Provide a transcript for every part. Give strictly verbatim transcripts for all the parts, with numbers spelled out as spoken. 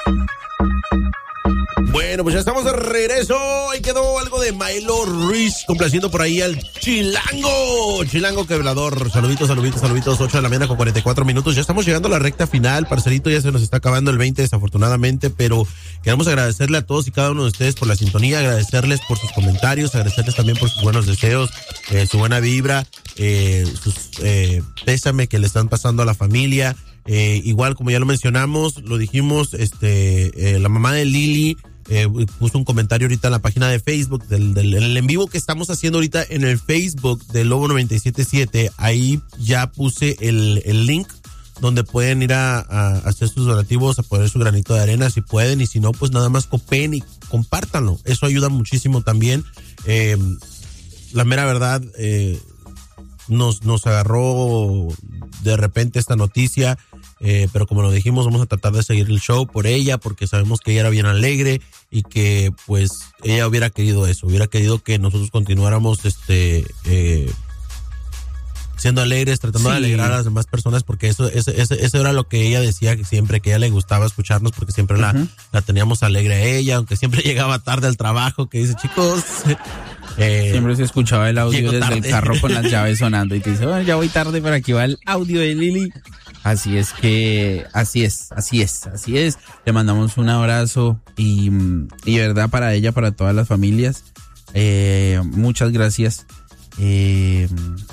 Bueno, pues ya estamos de regreso. Ahí quedó algo de Milo Ruiz, complaciendo por ahí al Chilango. Chilango Quebrador. Saluditos, saluditos, saluditos. ocho de la mañana con cuarenta y cuatro minutos. Ya estamos llegando a la recta final, parcerito. Ya se nos está acabando el veinte, desafortunadamente. Pero queremos agradecerle a todos y cada uno de ustedes por la sintonía. Agradecerles por sus comentarios. Agradecerles también por sus buenos deseos, eh, su buena vibra, eh, sus eh, pésame que le están pasando a la familia. Eh, igual, como ya lo mencionamos, lo dijimos, este, eh, la mamá de Lili eh, puso un comentario ahorita en la página de Facebook del, del, del en vivo que estamos haciendo ahorita en el Facebook de Lobo noventa y siete punto siete. Ahí ya puse el, el link donde pueden ir a, a hacer sus donativos, a poner su granito de arena si pueden, y si no, pues nada más copien y compártanlo. Eso ayuda muchísimo también. Eh, la mera verdad, eh, nos, nos agarró de repente esta noticia. Eh, pero como lo dijimos, vamos a tratar de seguir el show por ella, porque sabemos que ella era bien alegre y que pues ella hubiera querido eso, hubiera querido que nosotros continuáramos este eh, siendo alegres, tratando sí. de alegrar a las demás personas, porque eso, eso, eso, eso era lo que ella decía que siempre, que a ella le gustaba escucharnos, porque siempre uh-huh. la, la teníamos alegre a ella, aunque siempre llegaba tarde al trabajo, que dice, chicos... Eh, Siempre se escuchaba el audio desde tarde. El carro con las llaves sonando y te dice, bueno, ya voy tarde, pero aquí va el audio de Lili. Así es que, así es, así es, así es. Le mandamos un abrazo y, y verdad para ella, para todas las familias. Eh, muchas gracias. Eh,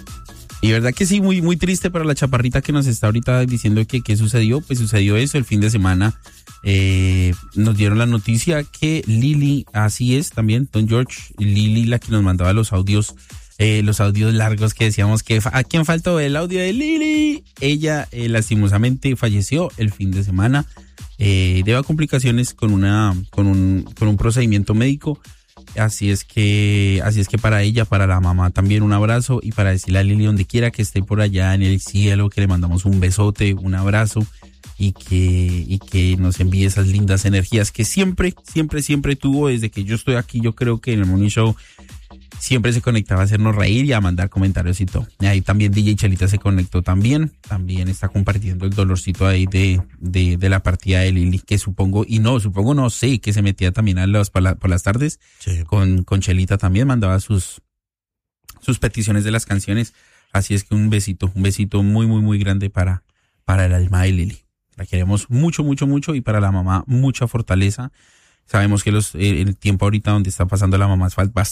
y verdad que sí, muy, muy triste para la chaparrita que nos está ahorita diciendo que qué sucedió. Pues sucedió eso el fin de semana. Eh, nos dieron la noticia que Lili, así es también, Don George, Lili la que nos mandaba los audios, eh, los audios largos que decíamos que a quién faltó el audio de Lili. Ella eh, lastimosamente falleció el fin de semana, eh, debido a complicaciones con una, con un, con un procedimiento médico. Así es que, así es que para ella, para la mamá también un abrazo, y para decirle a Lili donde quiera que esté por allá en el cielo, que le mandamos un besote, un abrazo. Y que, y que nos envíe esas lindas energías que siempre, siempre, siempre tuvo desde que yo estoy aquí. Yo creo que en el Morning Show siempre se conectaba a hacernos reír y a mandar comentarios y todo. Ahí también D J Chelita se conectó también. También está compartiendo el dolorcito ahí de, de, de la partida de Lili, que supongo, y no, supongo no sé, que se metía también a las, por, la, por las tardes. Sí. Con, con Chelita también mandaba sus, sus peticiones de las canciones. Así es que un besito, un besito muy, muy, muy grande para, para el alma de Lili. La queremos mucho, mucho, mucho, y para la mamá mucha fortaleza. Sabemos que los eh, el tiempo ahorita donde está pasando la mamá es